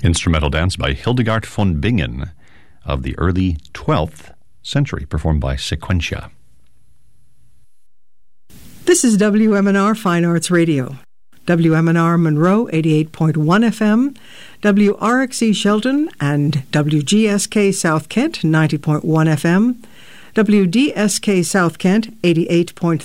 instrumental dance by Hildegard von Bingen of the early 12th century, performed by Sequentia. This is WMNR Fine Arts Radio. WMNR Monroe 88.1 FM, WRXE Shelton and WGSK South Kent 90.1 FM, WDSK South Kent 88.3